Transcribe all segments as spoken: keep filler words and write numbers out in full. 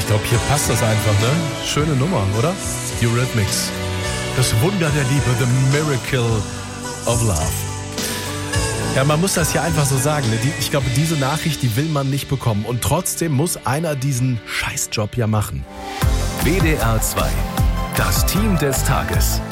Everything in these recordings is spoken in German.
glaube, hier passt das einfach, ne? Schöne Nummer, oder? Eurythmics. Das Wunder der Liebe, the miracle of love. Ja, man muss das ja einfach so sagen. Ne? Die, ich glaube, diese Nachricht, die will man nicht bekommen. Und trotzdem muss einer diesen Scheißjob ja machen. W D R zwei, das Team des Tages.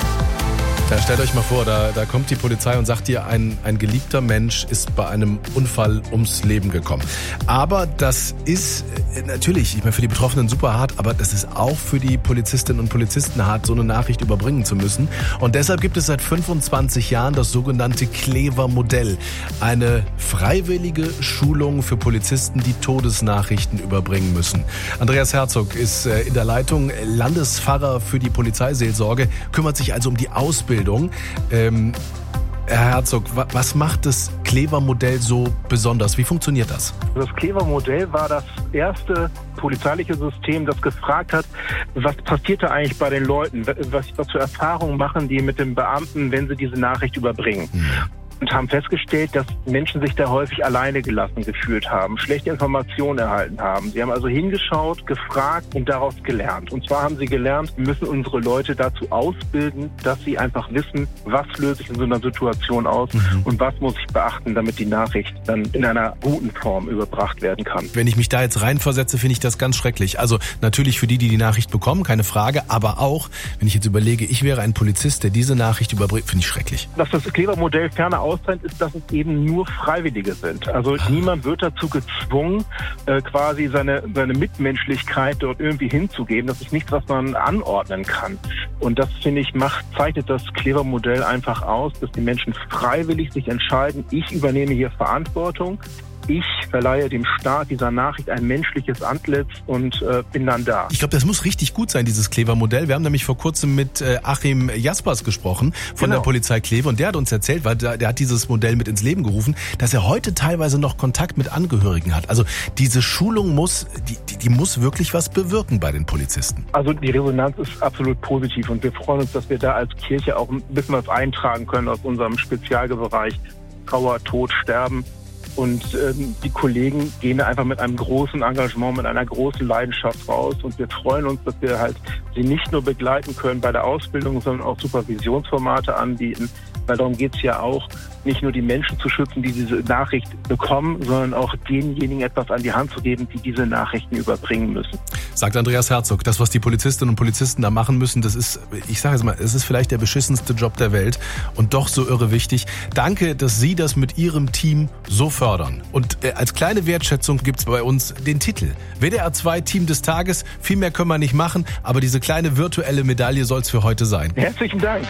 Da stellt euch mal vor, da, da kommt die Polizei und sagt dir, ein, ein geliebter Mensch ist bei einem Unfall ums Leben gekommen. Aber das ist natürlich, ich meine, für die Betroffenen super hart, aber das ist auch für die Polizistinnen und Polizisten hart, so eine Nachricht überbringen zu müssen. Und deshalb gibt es seit fünfundzwanzig Jahren das sogenannte Clever-Modell. Eine freiwillige Schulung für Polizisten, die Todesnachrichten überbringen müssen. Andreas Herzog ist in der Leitung, Landespfarrer für die Polizeiseelsorge, kümmert sich also um die Ausbildung. Ähm, Herr Herzog, was macht das Clever-Modell so besonders? Wie funktioniert das? Das Clever-Modell war das erste polizeiliche System, das gefragt hat, was passiert da eigentlich bei den Leuten? Was, was für Erfahrungen machen die mit den Beamten, wenn sie diese Nachricht überbringen? Hm. Und haben festgestellt, dass Menschen sich da häufig alleine gelassen gefühlt haben, schlechte Informationen erhalten haben. Sie haben also hingeschaut, gefragt und daraus gelernt. Und zwar haben sie gelernt, wir müssen unsere Leute dazu ausbilden, dass sie einfach wissen, was löse ich in so einer Situation aus mhm. und was muss ich beachten, damit die Nachricht dann in einer guten Form überbracht werden kann. Wenn ich mich da jetzt reinversetze, finde ich das ganz schrecklich. Also natürlich für die, die die Nachricht bekommen, keine Frage, aber auch, wenn ich jetzt überlege, ich wäre ein Polizist, der diese Nachricht überbringt, finde ich schrecklich. Dass das Clever-Modell ferner Ausland ist, dass es eben nur Freiwillige sind. Also ah. niemand wird dazu gezwungen, äh, quasi seine, seine Mitmenschlichkeit dort irgendwie hinzugeben. Das ist nichts, was man anordnen kann. Und das, finde ich, macht, zeichnet das Clever-Modell einfach aus, dass die Menschen freiwillig sich entscheiden, ich übernehme hier Verantwortung. Ich verleihe dem Staat dieser Nachricht ein menschliches Antlitz und äh, bin dann da. Ich glaube, das muss richtig gut sein, dieses Clever-Modell. Wir haben nämlich vor kurzem mit äh, Achim Jaspers gesprochen von genau. der Polizei Kleve und der hat uns erzählt, weil der, der hat dieses Modell mit ins Leben gerufen, dass er heute teilweise noch Kontakt mit Angehörigen hat. Also diese Schulung muss, die, die, die muss wirklich was bewirken bei den Polizisten. Also die Resonanz ist absolut positiv und wir freuen uns, dass wir da als Kirche auch ein bisschen was eintragen können aus unserem Spezialbereich Trauer, Tod, Sterben. Und ähm, die Kollegen gehen da einfach mit einem großen Engagement, mit einer großen Leidenschaft raus. Und wir freuen uns, dass wir halt sie nicht nur begleiten können bei der Ausbildung, sondern auch Supervisionsformate anbieten. Weil darum geht es ja auch, nicht nur die Menschen zu schützen, die diese Nachricht bekommen, sondern auch denjenigen etwas an die Hand zu geben, die diese Nachrichten überbringen müssen. Sagt Andreas Herzog, das, was die Polizistinnen und Polizisten da machen müssen, das ist, ich sage es mal, es ist vielleicht der beschissenste Job der Welt und doch so irre wichtig. Danke, dass Sie das mit Ihrem Team so fördern. Und äh, als kleine Wertschätzung gibt's bei uns den Titel. W D R zwei Team des Tages. Viel mehr können wir nicht machen, aber diese kleine virtuelle Medaille soll's für heute sein. Herzlichen Dank.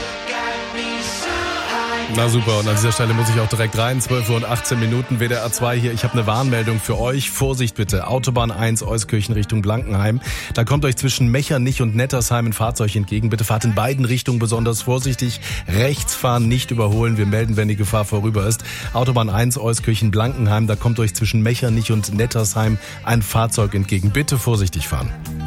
Na super, und an dieser Stelle muss ich auch direkt rein, zwölf Uhr und achtzehn Minuten, W D R zwei hier. Ich habe eine Warnmeldung für euch. Vorsicht bitte, Autobahn eins, Euskirchen Richtung Blankenheim. Da kommt euch zwischen Mechernich und Nettersheim ein Fahrzeug entgegen. Bitte fahrt in beiden Richtungen besonders vorsichtig. Rechts fahren, nicht überholen. Wir melden, wenn die Gefahr vorüber ist. Autobahn eins, Euskirchen Blankenheim. Da kommt euch zwischen Mechernich und Nettersheim ein Fahrzeug entgegen. Bitte vorsichtig fahren.